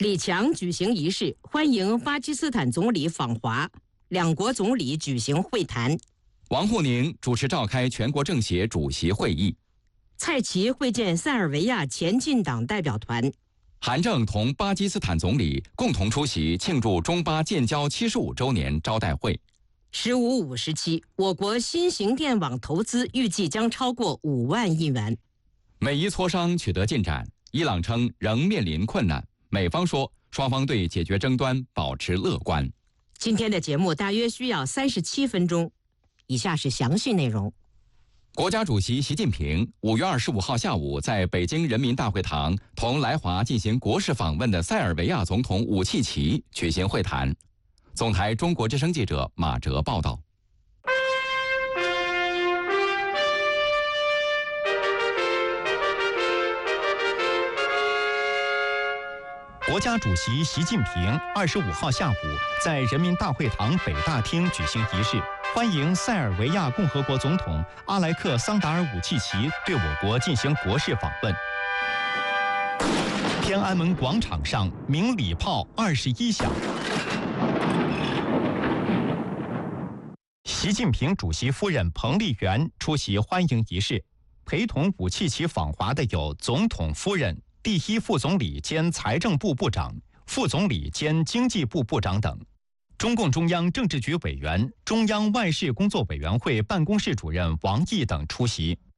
李强举行仪式，欢迎巴基斯坦总理访华，两国总理举行会谈。 王沪宁主持召开全国政协主席会议。 蔡奇会见塞尔维亚前进党代表团。 韩正同巴基斯坦总理共同出席庆祝中巴建交75周年招待会。 15-57，我国新型电网投资预计将超过5万亿元。 美伊磋商取得进展，伊朗称仍面临困难，美方说双方对解决争端保持乐观。 今天的节目大约需要37分钟，以下是详细内容。 国家主席习近平5月25号下午在北京人民大会堂同来华进行国事访问的塞尔维亚总统武契奇举行会谈。总台中国之声记者马哲报道。 国家主席习近平25号下午在人民大会堂北大厅举行仪式，欢迎塞尔维亚共和国总统阿莱克桑达尔·武契奇对我国进行国事访问。天安门广场上鸣礼炮21响。习近平主席夫人彭丽媛出席欢迎仪式，陪同武契奇访华的有总统夫人、第一副总理兼财政部部长、副总理兼经济部部长等。中共中央政治局委员、中央外事工作委员会办公室主任王毅等出席。